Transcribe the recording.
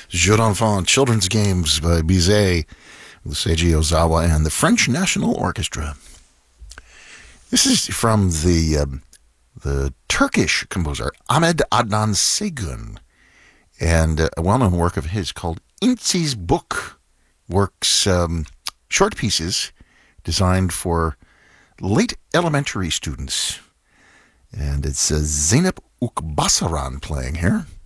Jeux d'enfants, Children's Games by Bizet, with Seiji Ozawa and the French National Orchestra. This is from the Turkish composer Ahmet Adnan Saygun, and a well-known work of his called İnci's Book, works short pieces designed for late elementary students. And it's Zeynep Ukbasaran playing here.